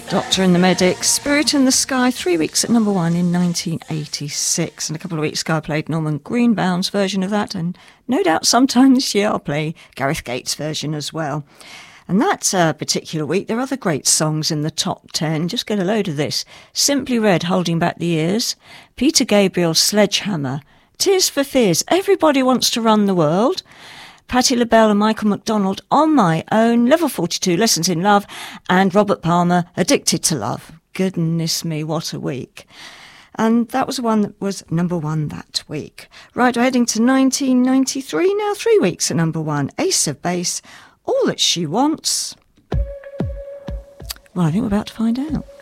Doctor and the Medics, Spirit in the Sky, 3 weeks at number one in 1986. And a couple of weeks ago I played Norman Greenbaum's version of that, and no doubt sometime this year I'll play Gareth Gates' version as well. And that particular week, there are other great songs in the top 10. Just get a load of this. Simply Red, Holding Back the Years. Peter Gabriel's Sledgehammer. Tears for Fears, Everybody Wants to Run the World. Patti LaBelle and Michael McDonald, On My Own, Level 42, Lessons in Love, and Robert Palmer, Addicted to Love. Goodness me, what a week. And that was the one that was number one that week. Right, we're heading to 1993 now, 3 weeks at number one. Ace of Base, All That She Wants. Well, I think we're about to find out.